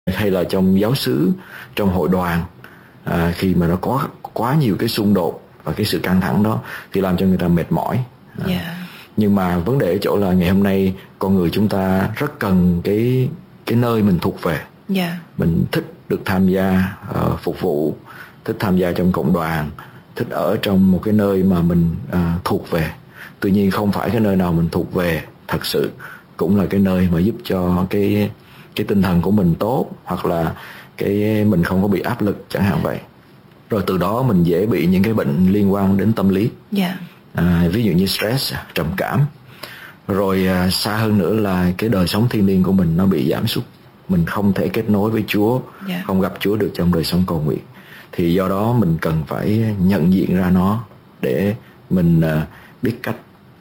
hay là trong giáo xứ, trong hội đoàn, khi mà nó có quá nhiều cái xung đột và cái sự căng thẳng đó thì làm cho người ta mệt mỏi. Nhưng mà vấn đề ở chỗ là ngày hôm nay con người chúng ta rất cần cái nơi mình thuộc về. Mình thích được tham gia phục vụ, thích tham gia trong cộng đoàn, thích ở trong một cái nơi mà mình thuộc về. Tuy nhiên không phải cái nơi nào mình thuộc về thật sự cũng là cái nơi mà giúp cho cái tinh thần của mình tốt, hoặc là cái mình không có bị áp lực chẳng hạn vậy. Rồi từ đó mình dễ bị những cái bệnh liên quan đến tâm lý. Ví dụ như stress, trầm cảm. Rồi xa hơn nữa là cái đời sống thiêng liêng của mình nó bị giảm sút. Mình không thể kết nối với Chúa, không gặp Chúa được trong đời sống cầu nguyện. Thì do đó mình cần phải nhận diện ra nó để mình biết cách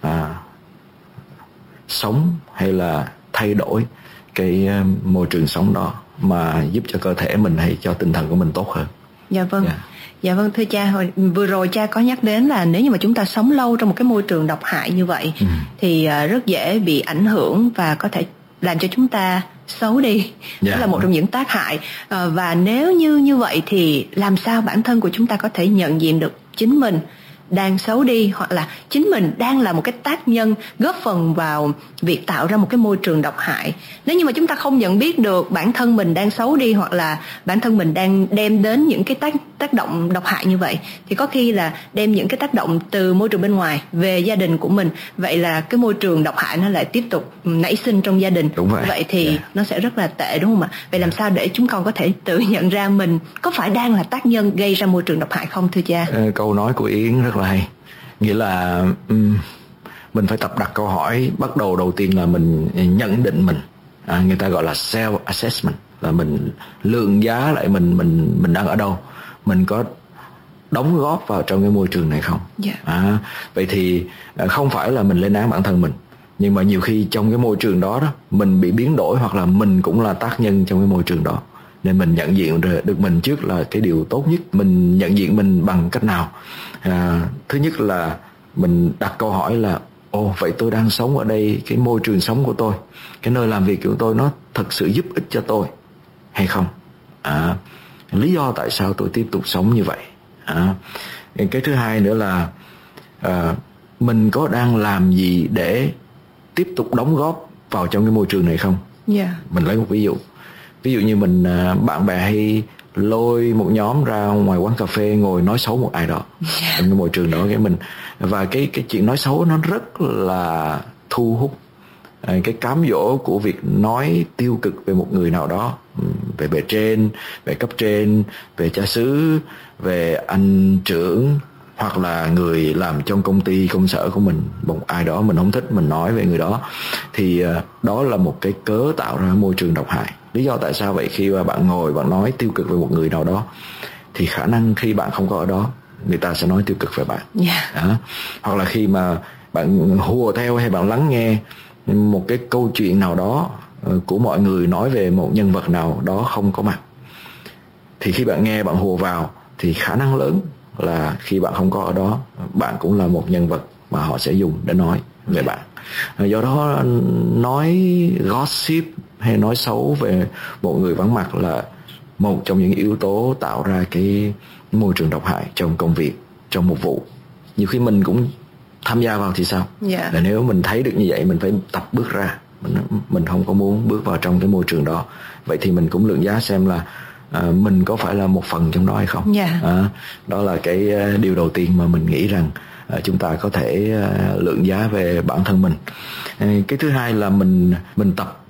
sống hay là thay đổi cái môi trường sống đó mà giúp cho cơ thể mình hay cho tinh thần của mình tốt hơn. Dạ vâng, thưa cha, vừa rồi cha có nhắc đến là nếu như mà chúng ta sống lâu trong một cái môi trường độc hại như vậy thì rất dễ bị ảnh hưởng và có thể làm cho chúng ta xấu đi. Đó là một trong những tác hại. Và nếu như vậy thì làm sao bản thân của chúng ta có thể nhận diện được chính mình đang xấu đi, hoặc là chính mình đang là một cái tác nhân góp phần vào việc tạo ra một cái môi trường độc hại. Nếu như mà chúng ta không nhận biết được bản thân mình đang xấu đi, hoặc là bản thân mình đang đem đến những cái tác động độc hại như vậy, thì có khi là đem những cái tác động từ môi trường bên ngoài về gia đình của mình. Vậy là cái môi trường độc hại nó lại tiếp tục nảy sinh trong gia đình. Vậy thì nó sẽ rất là tệ, đúng không ạ? Vậy làm sao để chúng con có thể tự nhận ra mình có phải đang là tác nhân gây ra môi trường độc hại không, thưa cha? Câu nói của Yến rất là hay. Nghĩa là mình phải tập đặt câu hỏi. Bắt đầu tiên là mình nhận định mình, người ta gọi là self assessment, là mình lượng giá lại mình đang ở đâu, mình có đóng góp vào trong cái môi trường này không. Vậy thì không phải là mình lên án bản thân mình, nhưng mà nhiều khi trong cái môi trường đó mình bị biến đổi, hoặc là mình cũng là tác nhân trong cái môi trường đó. Nên mình nhận diện được mình trước là cái điều tốt nhất. Mình nhận diện mình bằng cách nào? Thứ nhất là mình đặt câu hỏi là vậy tôi đang sống ở đây, cái môi trường sống của tôi, cái nơi làm việc của tôi nó thật sự giúp ích cho tôi hay không? Lý do tại sao tôi tiếp tục sống như vậy? Cái thứ hai nữa là mình có đang làm gì để tiếp tục đóng góp vào trong cái môi trường này không? Mình lấy một ví dụ như mình bạn bè hay lôi một nhóm ra ngoài quán cà phê ngồi nói xấu một ai đó trong cái môi trường đó, và cái chuyện nói xấu nó rất là thu hút. Cái cám dỗ của việc nói tiêu cực về một người nào đó, về bề trên, về cấp trên, về cha xứ, về anh trưởng, hoặc là người làm trong công ty công sở của mình, một ai đó mình không thích, mình nói về người đó, thì đó là một cái cớ tạo ra môi trường độc hại. Lý do tại sao vậy? Khi mà bạn ngồi bạn nói tiêu cực về một người nào đó thì khả năng khi bạn không có ở đó, người ta sẽ nói tiêu cực về bạn. Hoặc là khi mà bạn hùa theo hay bạn lắng nghe một cái câu chuyện nào đó của mọi người nói về một nhân vật nào đó không có mặt, thì khi bạn nghe bạn hùa vào thì khả năng lớn là khi bạn không có ở đó, bạn cũng là một nhân vật mà họ sẽ dùng để nói về bạn. Do đó nói gossip hay nói xấu về một người vắng mặt là một trong những yếu tố tạo ra cái môi trường độc hại trong công việc, trong một vụ. Nhiều khi mình cũng tham gia vào thì sao? Là nếu mình thấy được như vậy, mình phải tập bước ra. Mình không có muốn bước vào trong cái môi trường đó. Vậy thì mình cũng lượng giá xem là mình có phải là một phần trong đó hay không. Đó là cái điều đầu tiên mà mình nghĩ rằng chúng ta có thể lượng giá về bản thân mình. Cái thứ hai là mình tập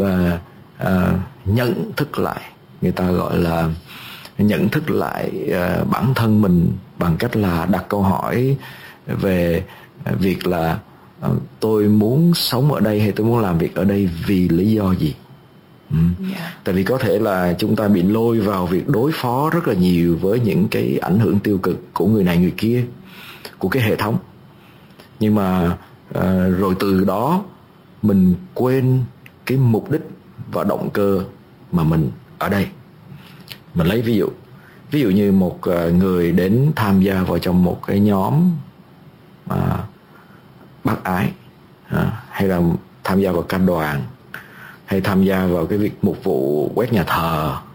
nhận thức lại. Người ta gọi là nhận thức lại bản thân mình bằng cách là đặt câu hỏi về việc là tôi muốn sống ở đây hay tôi muốn làm việc ở đây vì lý do gì. Tại vì có thể là chúng ta bị lôi vào việc đối phó rất là nhiều với những cái ảnh hưởng tiêu cực của người này người kia, của cái hệ thống. Nhưng mà rồi từ đó mình quên cái mục đích và động cơ mà mình ở đây. Mình lấy ví dụ như một người đến tham gia vào trong một cái nhóm bác ái, hay là tham gia vào ca đoàn, hay tham gia vào cái việc mục vụ quét nhà thờ,